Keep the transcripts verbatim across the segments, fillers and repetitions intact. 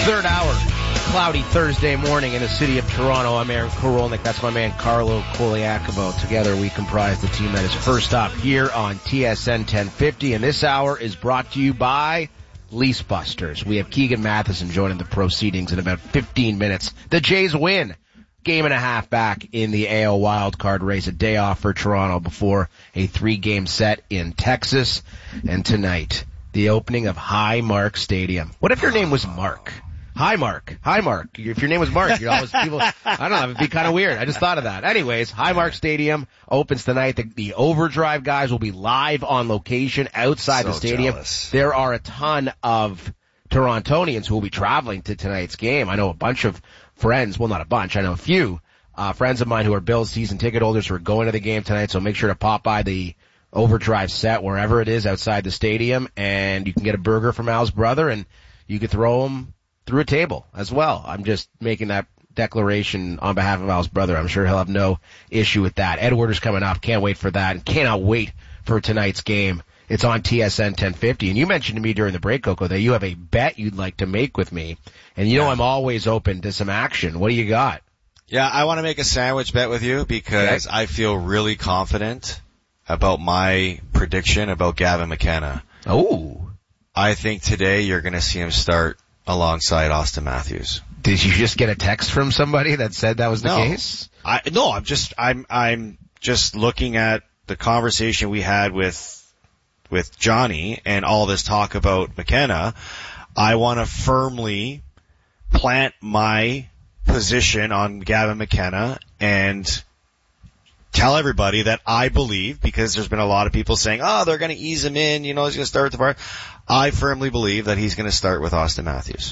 Third hour, cloudy Thursday morning in the city of Toronto. I'm Aaron Korolnik. That's my man Carlo Koliakovo. Together we comprise the team that is first up here on T S N ten fifty. And this hour is brought to you by Lease Busters. We have Keegan Matheson joining the proceedings in about fifteen minutes. The Jays win. Game and a half back in the A L wildcard race. A day off for Toronto before a three-game set in Texas. And tonight, the opening of Highmark Stadium. What if your name was Mark? Hi, Mark. Hi, Mark. If your name was Mark, you'd always people, I don't know, it'd be kind of weird. I just thought of that. Anyways, Highmark Stadium opens tonight. The, the Overdrive guys will be live on location outside so the stadium. Jealous. There are a ton of Torontonians who will be traveling to tonight's game. I know a bunch of friends, well, not a bunch, I know a few, uh, friends of mine who are Bills season ticket holders who are going to the game tonight, so make sure to pop by the Overdrive set wherever it is outside the stadium, and you can get a burger from Al's brother, and you can throw them through a table as well. I'm just making that declaration on behalf of Al's brother. I'm sure he'll have no issue with that. Edward is coming up. Can't wait for that, and cannot wait for tonight's game. It's on T S N ten fifty, and you mentioned to me during the break, Coco, that you have a bet you'd like to make with me, and you know yeah. I'm always open to some action. What do you got? Yeah, I want to make a sandwich bet with you because okay. I feel really confident about my prediction about Gavin McKenna. Oh. I think today you're going to see him start alongside Austin Matthews. Did you just get a text from somebody that said that was the no. case? I, no, I'm just, I'm, I'm just looking at the conversation we had with, with Johnny and all this talk about McKenna. I want to firmly plant my position on Gavin McKenna and tell everybody that I believe, because there's been a lot of people saying, oh, they're going to ease him in, you know, he's going to start at the bar. I firmly believe that he's going to start with Austin Matthews.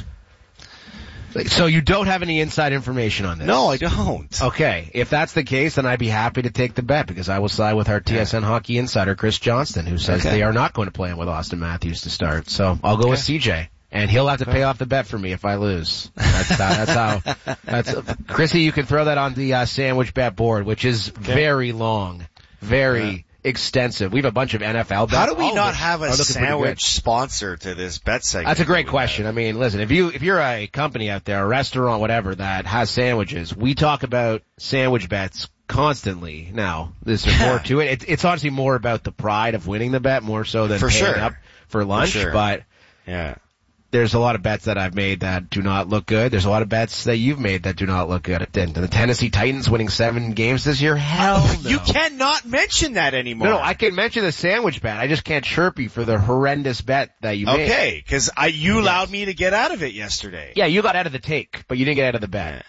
So you don't have any inside information on this? No, I don't. Okay. If that's the case, then I'd be happy to take the bet because I will side with our T S N yeah. hockey insider, Chris Johnston, who says okay. they are not going to play him with Austin Matthews to start. So I'll go okay. with C J. And he'll have to pay off the bet for me if I lose. That's, how, that's how, that's, Chrissy, you can throw that on the uh, sandwich bet board, which is okay. very long, very yeah. extensive. We have a bunch of N F L bets. How do we not have a sandwich sponsor to this bet segment? That's a great question. Have? I mean, listen, if you, if you're a company out there, a restaurant, whatever, that has sandwiches, we talk about sandwich bets constantly. Now, there's yeah. more to it. it. It's honestly more about the pride of winning the bet more so than for paying sure. up for lunch, for sure. but yeah. there's a lot of bets that I've made that do not look good. There's a lot of bets that you've made that do not look good. The Tennessee Titans winning seven games this year? Hell no. You cannot mention that anymore. No, no, I can mention the sandwich bet. I just can't chirp you for the horrendous bet that you made. Okay, because I you yes. allowed me to get out of it yesterday. Yeah, you got out of the take, but you didn't get out of the bet.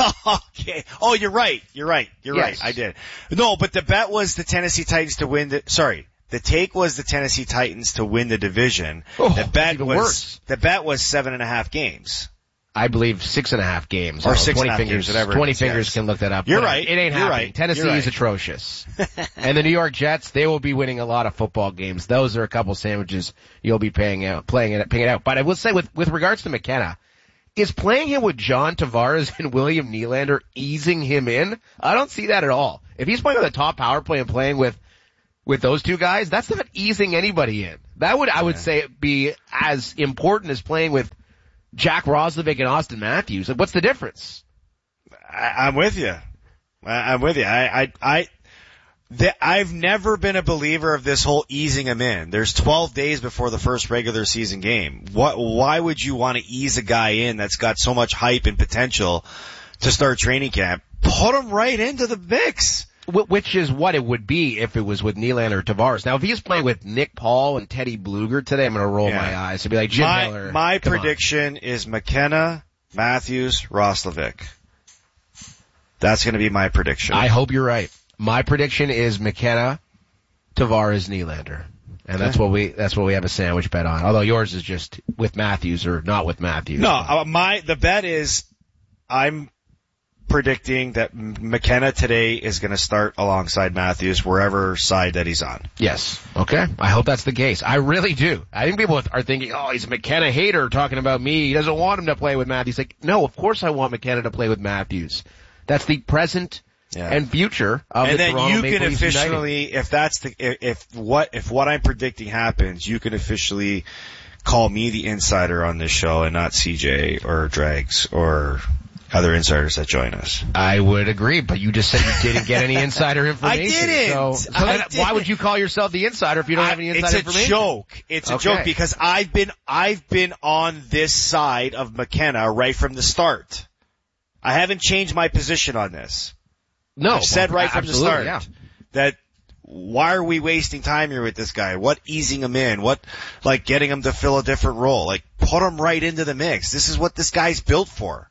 Okay. Oh, you're right. You're right. You're yes. right. I did. No, but the bet was the Tennessee Titans to win the, sorry. The take was the Tennessee Titans to win the division. Oh, the bet was worse. the bet was seven and a half games. I believe six and a half games. Or oh, six twenty and a half fingers, games, whatever. Twenty is, fingers yes. can look that up. You're right. It ain't You're happening. right. Tennessee You're right. is atrocious. And the New York Jets, they will be winning a lot of football games. Those are a couple sandwiches you'll be paying out, playing it, paying it out. But I will say with, with regards to McKenna, is playing him with John Tavares and William Nylander easing him in? I don't see that at all. If he's playing on the top power play and playing with With those two guys, that's not easing anybody in. That would, I would say, be as important as playing with Jack Roslovic and Austin Matthews. Like, what's the difference? I, I'm with you. I, I'm with you. I, I, I, the, I've never been a believer of this whole easing him in. There's twelve days before the first regular season game. What, why would you want to ease a guy in that's got so much hype and potential to start training camp? Put him right into the mix. Which is what it would be if it was with Nylander or Tavares. Now, if he's playing with Nick Paul and Teddy Bluger today, I'm going to roll yeah. my eyes and be like, Jim my, Miller. My prediction on. is McKenna, Matthews, Roslovic. That's going to be my prediction. I hope you're right. My prediction is McKenna, Tavares, Nylander. And okay. that's what we, that's what we have a sandwich bet on. Although yours is just with Matthews or not with Matthews. No, uh, my, the bet is I'm predicting that McKenna today is going to start alongside Matthews wherever side that he's on. Yes. Okay. I hope that's the case. I really do. I think people are thinking, oh, he's a McKenna hater talking about me. He doesn't want him to play with Matthews. Like, no, of course I want McKenna to play with Matthews. That's the present yeah. and future of and the then Toronto you Maple can Leafs officially, United. if that's the, if, if what, if what I'm predicting happens, you can officially call me the insider on this show and not C J or Drags or other insiders that join us. I would agree, but you just said you didn't get any insider information. I didn't. So, so I then didn't. Why would you call yourself the insider if you don't I, have any insider it's information? It's a joke. It's a okay. joke because I've been, I've been on this side of McKenna right from the start. I haven't changed my position on this. No. I've said right from the start yeah. that why are we wasting time here with this guy? What easing him in? What, like, getting him to fill a different role? Like, put him right into the mix. This is what this guy's built for.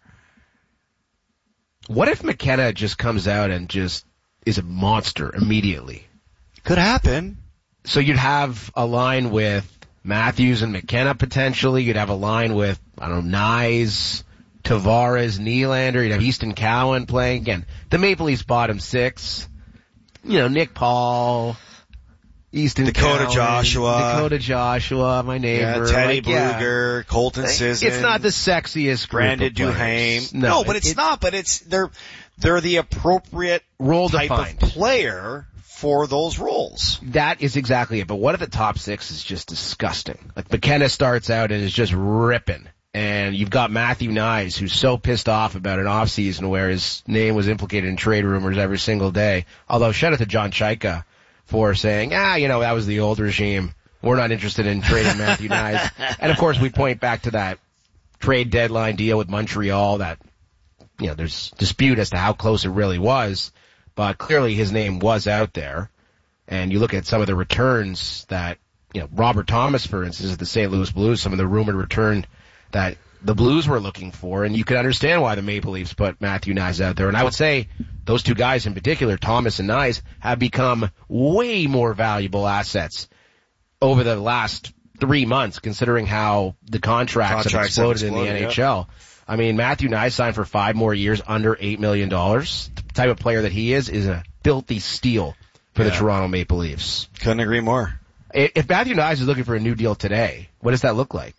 What if McKenna just comes out and just is a monster immediately? Could happen. So you'd have a line with Matthews and McKenna potentially. You'd have a line with, I don't know, Nyes, Tavares, Nylander. You'd have Easton Cowan playing. Again, the Maple Leafs bottom six. You know, Nick Paul, Easton Dakota Cowan, Joshua. Dakota Joshua, my neighbor. Yeah, Teddy like, Bluger, yeah. Colton Sisson. It's not the sexiest group Brandon of players. Duhaime. No, No, but it, it's it, not. But it's they're they're the appropriate role type defined of player for those roles. That is exactly it. But what if the top six is just disgusting? Like McKenna starts out and is just ripping. And you've got Matthew Nyes, who's so pissed off about an offseason where his name was implicated in trade rumors every single day. Although, shout out to John Chaika for saying, ah, you know, that was the old regime. We're not interested in trading Matthew Nyes. And, of course, we point back to that trade deadline deal with Montreal that, you know, there's dispute as to how close it really was. But clearly his name was out there. And you look at some of the returns that, you know, Robert Thomas, for instance, at the Saint Louis Blues, some of the rumored return that the Blues were looking for, and you can understand why the Maple Leafs put Matthew Nyes out there. And I would say those two guys in particular, Thomas and Nyes, have become way more valuable assets over the last three months, considering how the contracts, contracts have exploded, have exploded in the N H L. Yeah. I mean, Matthew Nyes signed for five more years under eight million dollars. The type of player that he is is a filthy steal for yeah. the Toronto Maple Leafs. Couldn't agree more. If Matthew Nyes is looking for a new deal today, what does that look like?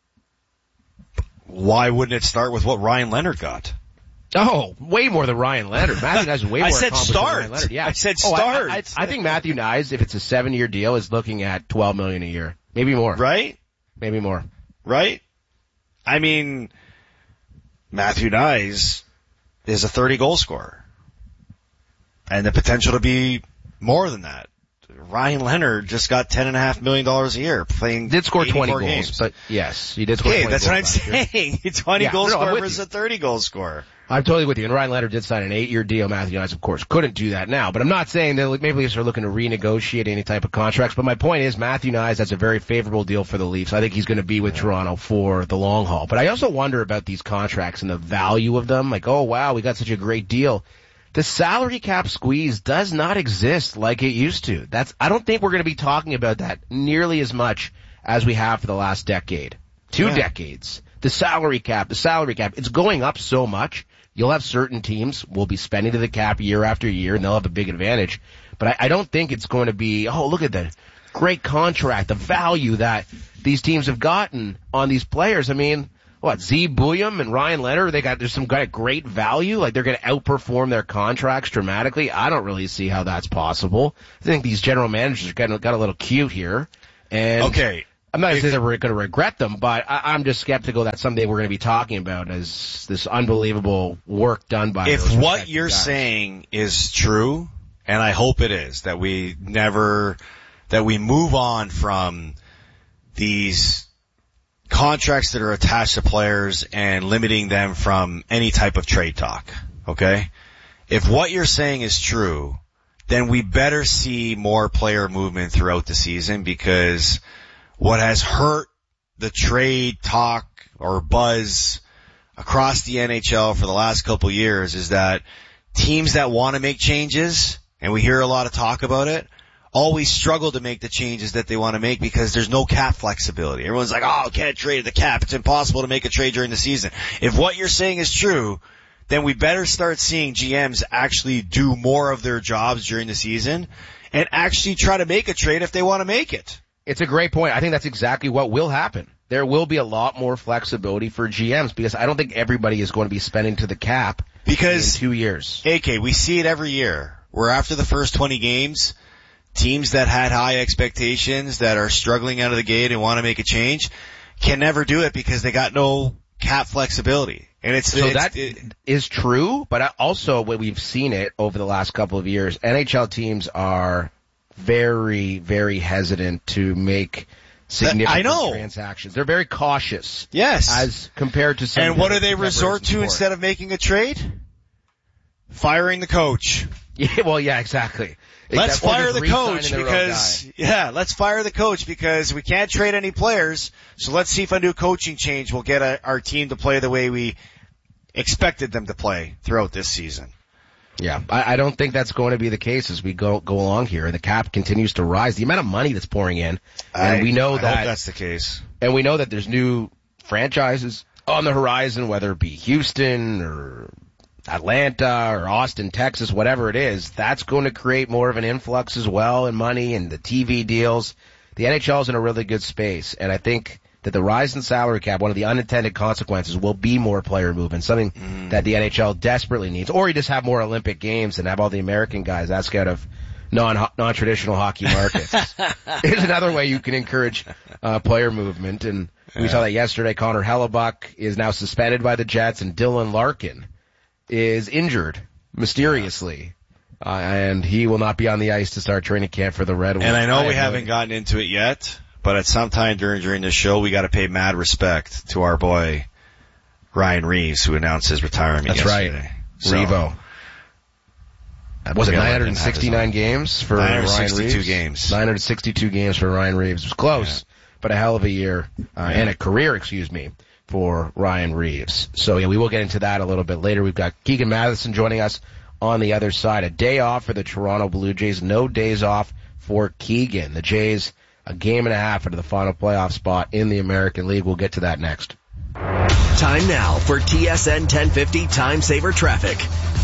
Why wouldn't it start with what Ryan Leonard got? Oh, way more than Ryan Leonard. Matthew Nyes is way more I said accomplished start. than Ryan Leonard. Yeah. I said oh, start. I, I, I think Matthew Nyes, if it's a seven-year deal, is looking at twelve million dollars a year. Maybe more. Right? Maybe more. Right? I mean, Matthew Nyes is a thirty-goal scorer. And the potential to be more than that. Ryan Leonard just got ten and a half million dollars a year playing. Did score twenty goals, games. but yes, he did score okay, twenty that's goals. That's what I'm saying. He's twenty yeah, goal no, scorer no, versus you. a thirty goal scorer. I'm totally with you. And Ryan Leonard did sign an eight-year deal. Matthew Nyes, of course, couldn't do that now. But I'm not saying that Maple Leafs are looking to renegotiate any type of contracts. But my point is, Matthew Nyes has a very favorable deal for the Leafs. I think he's going to be with yeah. Toronto for the long haul. But I also wonder about these contracts and the value of them. Like, oh wow, we got such a great deal. The salary cap squeeze does not exist like it used to. That's, I don't think we're going to be talking about that nearly as much as we have for the last decade. Two yeah. decades. The salary cap, the salary cap, it's going up so much. You'll have certain teams will be spending to the cap year after year and they'll have a big advantage. But I, I don't think it's going to be, oh, look at that great contract, the value that these teams have gotten on these players. I mean, what, Z Bouillon and Ryan Leonard, they got, there's some kind of great value, like they're going to outperform their contracts dramatically. I don't really see how that's possible. I think these general managers got, got a little cute here. And okay. I'm not going to say that we're going to regret them, but I, I'm just skeptical that someday we're going to be talking about as this unbelievable work done by If those what you're guys. saying is true, and I hope it is, that we never, that we move on from these contracts that are attached to players and limiting them from any type of trade talk, okay? If what you're saying is true, then we better see more player movement throughout the season, because what has hurt the trade talk or buzz across the N H L for the last couple years is that teams that want to make changes, and we hear a lot of talk about it, always struggle to make the changes that they want to make because there's no cap flexibility. Everyone's like, oh, can't trade the cap. It's impossible to make a trade during the season. If what you're saying is true, then we better start seeing G Ms actually do more of their jobs during the season and actually try to make a trade if they want to make it. It's a great point. I think that's exactly what will happen. There will be a lot more flexibility for G Ms because I don't think everybody is going to be spending to the cap because in two years. A K, we see it every year where after the first twenty games, teams that had high expectations that are struggling out of the gate and want to make a change can never do it because they got no cap flexibility. And it's, so it's, that it, is true, but also when we've seen it over the last couple of years, N H L teams are very, very hesitant to make significant I know. transactions. They're very cautious. Yes. As compared to some. And what do they resort to instead of making a trade? Firing the coach. Yeah, well, yeah, exactly. Let's Except fire the coach their because, yeah, let's fire the coach because we can't trade any players. So let's see if a new coaching change will get a, our team to play the way we expected them to play throughout this season. Yeah, I, I don't think that's going to be the case as we go go along here. The cap continues to rise. The amount of money that's pouring in, and I, we know I that hope that's the case. And we know that there's new franchises on the horizon, whether it be Houston or Atlanta or Austin, Texas, whatever it is. That's going to create more of an influx as well in money and the T V deals. The N H L is in a really good space, and I think that the rise in salary cap, one of the unintended consequences will be more player movement, something mm. that the N H L desperately needs. Or you just have more Olympic Games and have all the American guys ask out of non, non-traditional hockey markets. Here's another way you can encourage uh, player movement, and we yeah. saw that yesterday. Connor Hellebuck is now suspended by the Jets, and Dylan Larkin is injured mysteriously. Uh, and he will not be on the ice to start training camp for the Red Wings. And I know I we haven't no gotten into it yet, but at some time during during this show, we got to pay mad respect to our boy Ryan Reeves, who announced his retirement. That's yesterday. right, so, Revo. Was it nine hundred sixty-nine games for Ryan Reeves? nine hundred sixty-two games. nine hundred sixty-two games for Ryan Reeves. It was close, yeah. but a hell of a year uh, yeah. and a career, excuse me, for Ryan Reeves. So yeah, we will get into that a little bit later. We've got Keegan Matheson joining us on the other side. A day off for the Toronto Blue Jays. No days off for Keegan. The Jays a game and a half into the final playoff spot in the American League. We'll get to that next. Time now for T S N ten fifty Time Saver Traffic.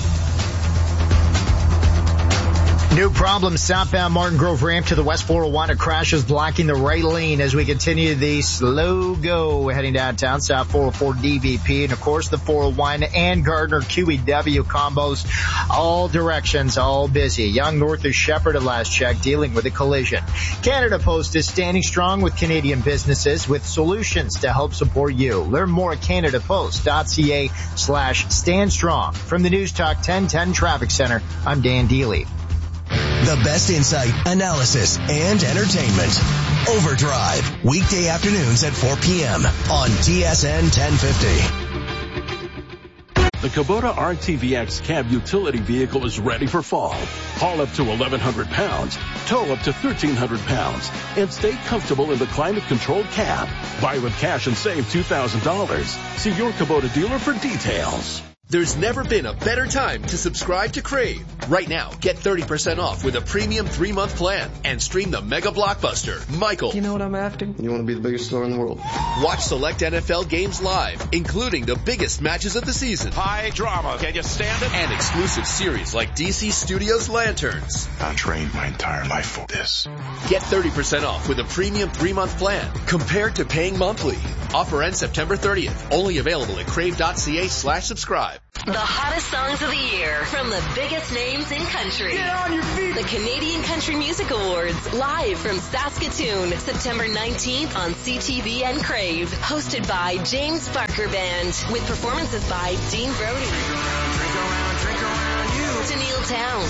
New problem southbound Martin Grove ramp to the West four oh one. A crash is blocking the right lane as we continue the slow go heading downtown. South four oh four D V P and of course the four oh one and Gardner Q E W combos. All directions, all busy. Young north of Shepherd at last check dealing with a collision. Canada Post is standing strong with Canadian businesses with solutions to help support you. Learn more at canadapost.ca slash stand strong. From the News Talk ten ten Traffic Center, I'm Dan Dealey. The best insight, analysis, and entertainment. Overdrive, weekday afternoons at four p.m. on T S N ten fifty. The Kubota R T V X cab utility vehicle is ready for fall. Haul up to eleven hundred pounds, tow up to thirteen hundred pounds, and stay comfortable in the climate-controlled cab. Buy with cash and save two thousand dollars. See your Kubota dealer for details. There's never been a better time to subscribe to Crave. Right now, get thirty percent off with a premium three-month plan and stream the mega blockbuster, Michael. You know what I'm after? You want to be the biggest star in the world. Watch select N F L games live, including the biggest matches of the season. High drama. Can you stand it? And exclusive series like D C Studios Lanterns. I trained my entire life for this. Get thirty percent off with a premium three-month plan compared to paying monthly. Offer ends September thirtieth. Only available at crave.ca slash subscribe. The hottest songs of the year from the biggest names in country. Get on your feet. The Canadian Country Music Awards, live from Saskatoon, September nineteenth on C T V and Crave. Hosted by James Barker Band, with performances by Dean Brody, Drink around, drink around you. Tennille Towns,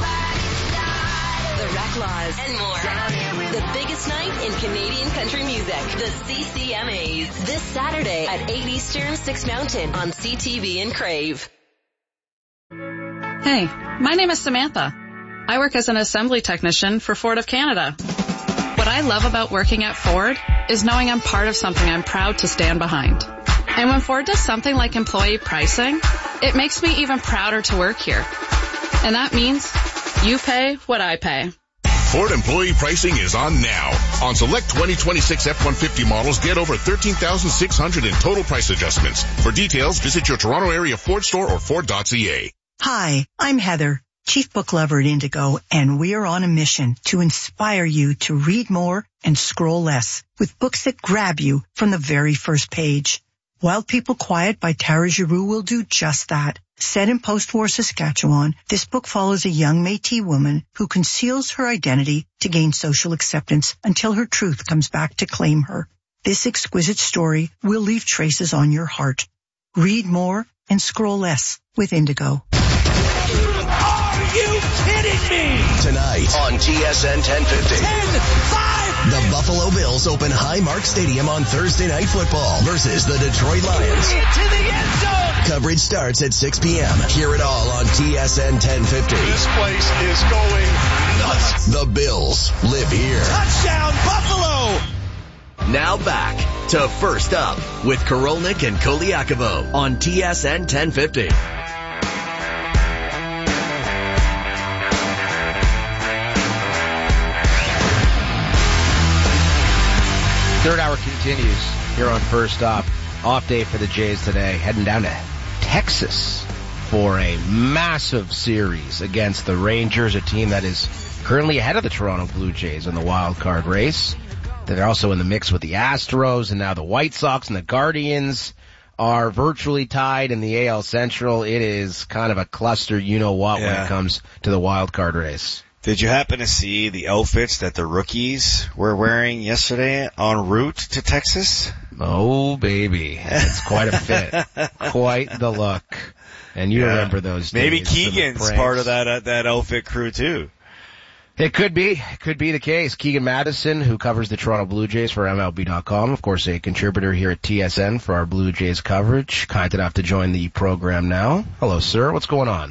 The Reclaws, and more. The biggest night in Canadian country music, the C C M As. This Saturday at eight Eastern, six Mountain on C T V and Crave. Hey, my name is Samantha. I work as an assembly technician for Ford of Canada. What I love about working at Ford is knowing I'm part of something I'm proud to stand behind. And when Ford does something like employee pricing, it makes me even prouder to work here. And that means you pay what I pay. Ford employee pricing is on now. On select twenty twenty-six F one fifty models, get over thirteen thousand six hundred in total price adjustments. For details, visit your Toronto area Ford store or Ford dot C A. Hi, I'm Heather, Chief Book Lover at Indigo, and we are on a mission to inspire you to read more and scroll less with books that grab you from the very first page. Wild People Quiet by Tara Giroux will do just that. Set in post-war Saskatchewan, this book follows a young Métis woman who conceals her identity to gain social acceptance until her truth comes back to claim her. This exquisite story will leave traces on your heart. Read more and scroll less with Indigo. Are you kidding me? Tonight on T S N ten fifty. ten five. The Buffalo Bills open Highmark Stadium on Thursday Night Football versus the Detroit Lions. To the end zone. Coverage starts at six p.m. Hear it all on T S N ten fifty. This place is going nuts. The Bills live here. Touchdown, Buffalo. Now back to First Up with Korolnik and Koliakovo on T S N ten fifty. Third hour continues here on First Up. Off day for the Jays today, heading down to Texas for a massive series against the Rangers, a team that is currently ahead of the Toronto Blue Jays in the wild card race. They're also in the mix with the Astros, and now the White Sox and the Guardians are virtually tied in the A L Central. It is kind of a cluster, you-know-what, yeah. when it comes to the wild card race. Did you happen to see the outfits that the rookies were wearing yesterday en route to Texas? Oh, baby. It's quite a fit. Quite the look. And you yeah. remember those days. Maybe Keegan's part of that uh, that outfit crew, too. It could be. It could be the case. Keegan Madison, who covers the Toronto Blue Jays for M L B dot com, of course a contributor here at T S N for our Blue Jays coverage, kind enough to join the program now. Hello, sir. What's going on?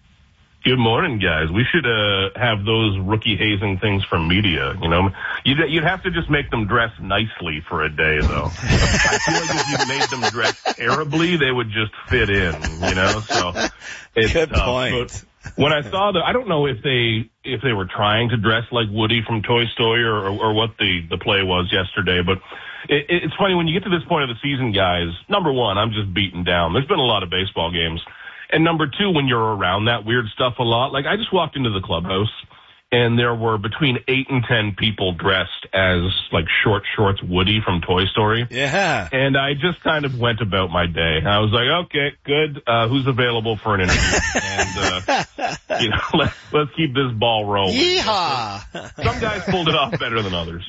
Good morning, guys. We should uh have those rookie hazing things from media, you know. You'd, you'd have to just make them dress nicely for a day, though. I feel like if you made them dress terribly, they would just fit in, you know. So it's Good tough. point. But when I saw the, I don't know if they if they were trying to dress like Woody from Toy Story or, or, or what the, the play was yesterday, but it, it's funny when you get to this point of the season, guys. Number one, I'm just beaten down. There's been a lot of baseball games. And number two, when you're around that weird stuff a lot, like I just walked into the clubhouse and there were between eight and ten people dressed as like short shorts Woody from Toy Story. Yeah. And I just kind of went about my day. I was like, okay, good. Uh, who's available for an interview? and, uh, you know, let's, let's keep this ball rolling. Yeehaw! Some guys pulled it off better than others.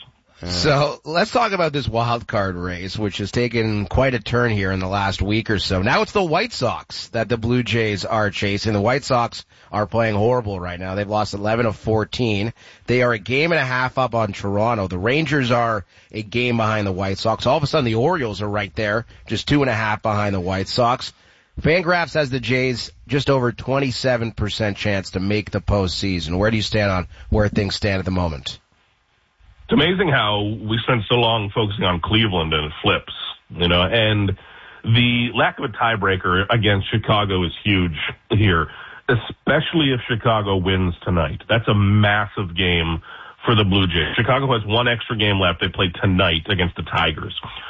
So let's talk about this wild card race, which has taken quite a turn here in the last week or so. Now it's the White Sox that the Blue Jays are chasing. The White Sox are playing horrible right now. They've lost eleven of fourteen. They are a game and a half up on Toronto. The Rangers are a game behind the White Sox. All of a sudden the Orioles are right there, just two and a half behind the White Sox. Fangraphs has the Jays just over twenty-seven percent chance to make the postseason. Where do you stand on where things stand at the moment? It's amazing how we spent so long focusing on Cleveland and it flips, you know, and the lack of a tiebreaker against Chicago is huge here, especially if Chicago wins tonight. That's a massive game for the Blue Jays. Chicago has one extra game left. They play tonight against the Tigers.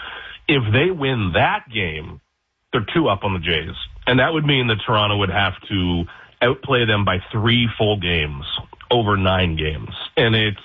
If they win that game, they're two up on the Jays, and that would mean that Toronto would have to outplay them by three full games over nine games, and it's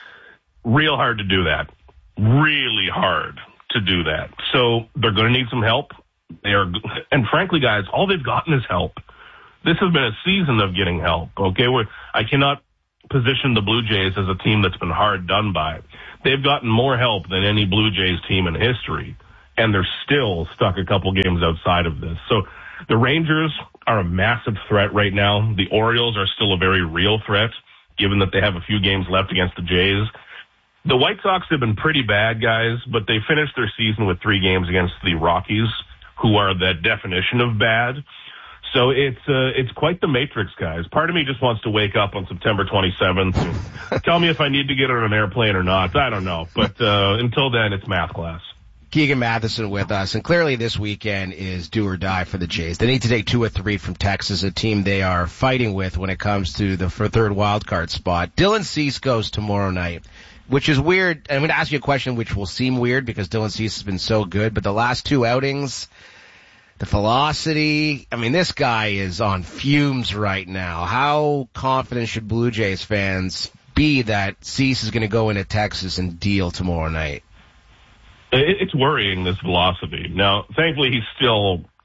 real hard to do that. Really hard to do that. So they're going to need some help. They are, and frankly, guys, all they've gotten is help. This has been a season of getting help. Okay, We're, I cannot position the Blue Jays as a team that's been hard done by. They've gotten more help than any Blue Jays team in history, and they're still stuck a couple games outside of this. So the Rangers are a massive threat right now. The Orioles are still a very real threat, given that they have a few games left against the Jays. The White Sox have been pretty bad, guys, but they finished their season with three games against the Rockies, who are the definition of bad. So it's uh, it's quite the matrix, guys. Part of me just wants to wake up on September twenty-seventh and tell me if I need to get on an airplane or not. I don't know. But uh, until then, it's math class. Keegan Matheson with us, and clearly this weekend is do or die for the Jays. They need to take two or three from Texas, a team they are fighting with when it comes to the for third wild card spot. Dylan Cease goes tomorrow night, which is weird. I'm going to ask you a question which will seem weird because Dylan Cease has been so good, but the last two outings, the velocity, I mean, this guy is on fumes right now. How confident should Blue Jays fans be that Cease is going to go into Texas and deal tomorrow night? It's worrying, this velocity. Now, thankfully, he's still,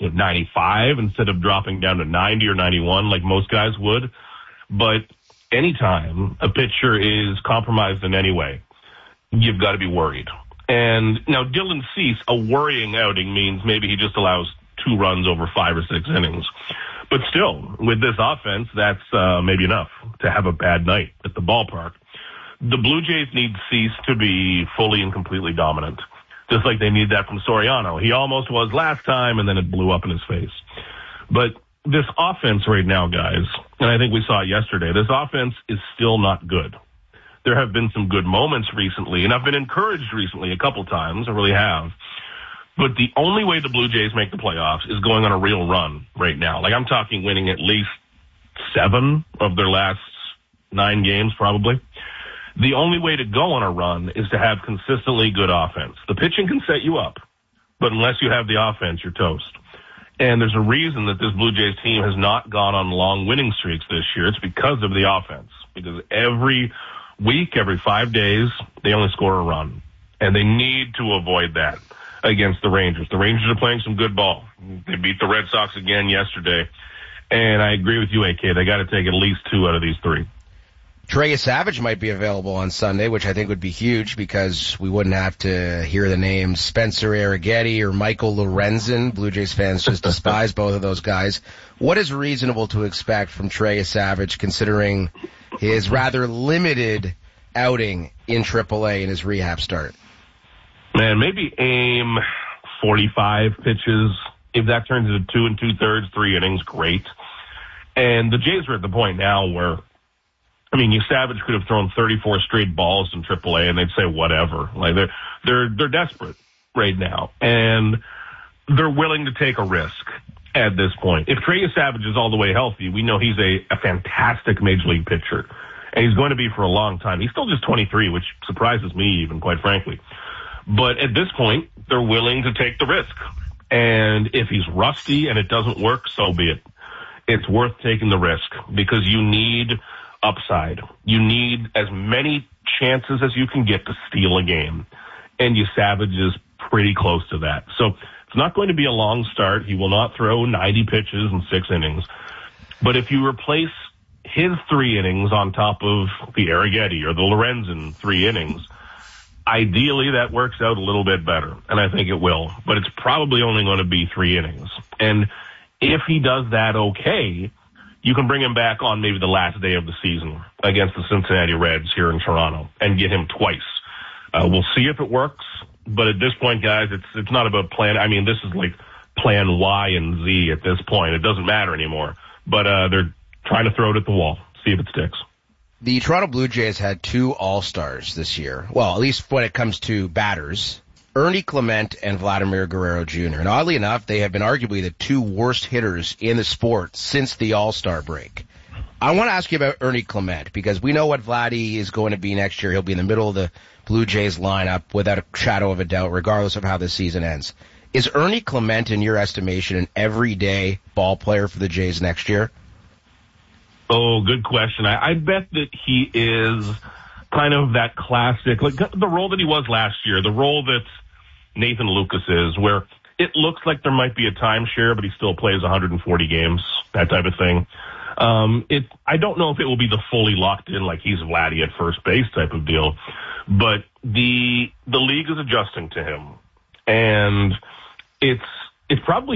you know, ninety-five instead of dropping down to ninety or ninety-one like most guys would. But anytime a pitcher is compromised in any way, you've got to be worried. And now Dylan Cease, a worrying outing means maybe he just allows two runs over five or six innings. But still, with this offense, that's uh, maybe enough to have a bad night at the ballpark. The Blue Jays need Cease to be fully and completely dominant, just like they need that from Soriano. He almost was last time, and then it blew up in his face. But this offense right now, guys, and I think we saw it yesterday, this offense is still not good. There have been some good moments recently, and I've been encouraged recently a couple times. I really have. But the only way the Blue Jays make the playoffs is going on a real run right now. Like, I'm talking winning at least seven of their last nine games, probably. The only way to go on a run is to have consistently good offense. The pitching can set you up, but unless you have the offense, you're toast. And there's a reason that this Blue Jays team has not gone on long winning streaks this year. It's because of the offense. Because every week, every five days, they only score a run. And they need to avoid that against the Rangers. The Rangers are playing some good ball. They beat the Red Sox again yesterday. And I agree with you, A K. They got to take at least two out of these three. Trey Savage might be available on Sunday, which I think would be huge because we wouldn't have to hear the names Spencer Arrighetti or Michael Lorenzen. Blue Jays fans just despise both of those guys. What is reasonable to expect from Trey Savage considering his rather limited outing in triple A in his rehab start? Man, maybe aim forty-five pitches. If that turns into two and two-thirds, three innings, great. And the Jays are at the point now where, I mean, you Savage could have thrown thirty-four straight balls in triple A, and they'd say whatever. Like they're they're they're desperate right now, and they're willing to take a risk at this point. If Trey Savage is all the way healthy, we know he's a, a fantastic major league pitcher, and he's going to be for a long time. He's still just twenty-three, which surprises me even, quite frankly. But at this point, they're willing to take the risk. And if he's rusty and it doesn't work, so be it. It's worth taking the risk because you need upside. You need as many chances as you can get to steal a game. And you Savage is pretty close to that. So it's not going to be a long start. He will not throw ninety pitches in six innings. But if you replace his three innings on top of the Arrighetti or the Lorenzen three innings, ideally that works out a little bit better. And I think it will. But it's probably only going to be three innings. And if he does that okay, you can bring him back on maybe the last day of the season against the Cincinnati Reds here in Toronto and get him twice. Uh, we'll see if it works, but at this point, guys, it's it's not about plan. I mean, this is like plan Y and Z at this point. It doesn't matter anymore. But uh, they're trying to throw it at the wall, see if it sticks. The Toronto Blue Jays had two All-Stars this year. Well, at least when it comes to batters. Ernie Clement and Vladimir Guerrero Junior And oddly enough, they have been arguably the two worst hitters in the sport since the All-Star break. I want to ask you about Ernie Clement because we know what Vladdy is going to be next year. He'll be in the middle of the Blue Jays lineup without a shadow of a doubt, regardless of how the season ends. Is Ernie Clement, in your estimation, an everyday ball player for the Jays next year? Oh, good question. I, I bet that he is kind of that classic, like the role that he was last year, the role that Nathan Lucas is, where it looks like there might be a timeshare, but he still plays one hundred forty games, that type of thing. Um, it, I don't know if it will be the fully locked in, like he's Vladdy at first base type of deal, but the, the league is adjusting to him. And it's, it's probably